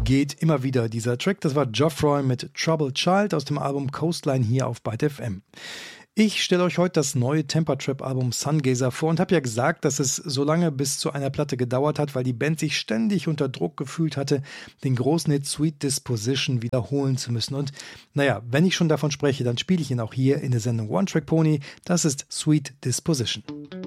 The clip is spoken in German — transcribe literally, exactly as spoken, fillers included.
geht immer wieder dieser Track. Das war Geoffroy mit Troubled Child aus dem Album Coastline hier auf Byte F M. Ich stelle euch heute das neue Temper-Trap-Album Sungazer vor und habe ja gesagt, dass es so lange bis zu einer Platte gedauert hat, weil die Band sich ständig unter Druck gefühlt hatte, den großen Hit Sweet Disposition wiederholen zu müssen. Und naja, wenn ich schon davon spreche, dann spiele ich ihn auch hier in der Sendung One Track Pony. Das ist Sweet Disposition.